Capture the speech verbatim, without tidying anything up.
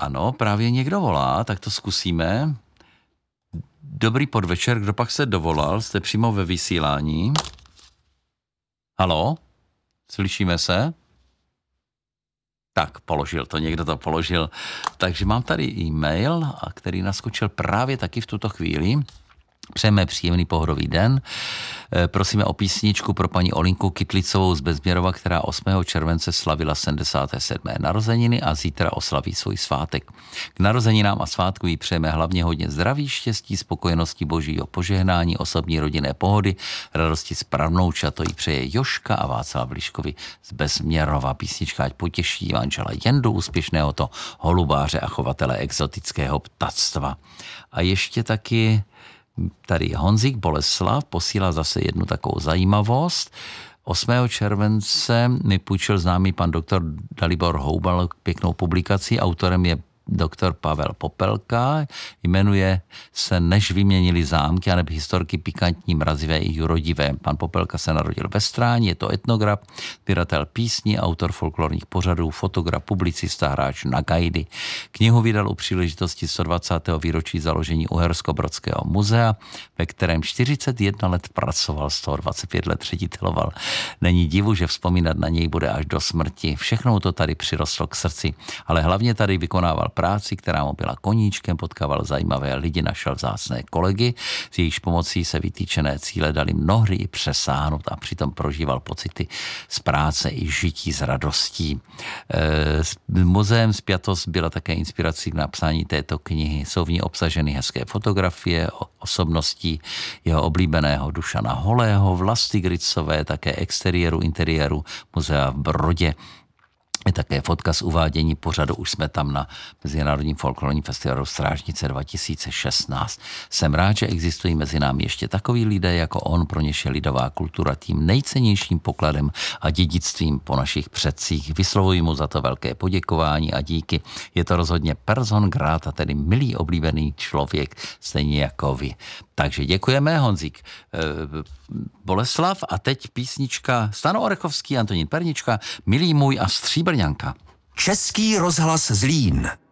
Ano, právě někdo volá, tak to zkusíme. Dobrý podvečer, kdo pak se dovolal? Jste přímo ve vysílání. Haló? Slyšíme se? Tak, položil to, někdo to položil. Takže mám tady e-mail, který naskočil právě taky v tuto chvíli. Přejeme příjemný pohodový den. Prosíme o písničku pro paní Olinku Kytlicovou z Bezměrova, která osmého července slavila sedmdesáté sedmé narozeniny a zítra oslaví svůj svátek. K narozeninám a svátku jí přejeme hlavně hodně zdraví, štěstí, spokojenosti, božího požehnání, osobní rodinné pohody, radosti z pravnoučat. To jí přeje Joška a Václav Liškovi z Bezměrova. Písnička ať potěší manžela Jendu, úspěšného to holubáře a chovatele exotického ptactva. A ještě taky tady Honzík Boleslav posílá zase jednu takovou zajímavost. osmého července mi půjčil známý pan doktor Dalibor Houbal pěknou publikaci. Autorem je doktor Pavel Popelka, jmenuje se Než vyměnili zámky, anebo historky pikantní, mrazivé i jurodivé. Pan Popelka se narodil ve Stráni, je to etnograf, sběratel písní, autor folklorních pořadů, fotograf, publicista, hráč na gajdy. Knihu vydal u příležitosti sto dvacátého výročí založení Uherskobrodského muzea, ve kterém čtyřicet jedna let pracoval, sto dvacet pět let řediteloval. Není divu, že vzpomínat na něj bude až do smrti. Všechno to tady přirostlo k srdci, ale hlavně tady vykonával práci, která mu byla koníčkem, potkával zajímavé lidi, našel vzácné kolegy, s jejichž pomocí se vytýčené cíle dali mnohdy i přesáhnout a přitom prožíval pocity z práce i žití s radostí. E, s muzeem spjatost byla také inspirací k napsání této knihy. Jsou v ní obsaženy hezké fotografie osobností jeho oblíbeného Dušana Holého, Vlasty Gricové, také exteriéru, interiéru muzea v Brodě. Je také fotka z uvádění pořadu, už jsme tam na Mezinárodním folklorním festivalu Strážnice dva tisíce šestnáct. Jsem rád, že existují mezi námi ještě takový lidé jako on, pro něž je lidová kultura tím nejcennějším pokladem a dědictvím po našich předcích. Vyslovuji mu za to velké poděkování a díky. Je to rozhodně person grata, tedy milý oblíbený člověk, stejně jako vy. Takže děkujeme, Honzík Boleslav, a teď písnička Stano Orechovský, Antonín Pernička, Milý můj a Stříbrňanka. Český rozhlas Zlín.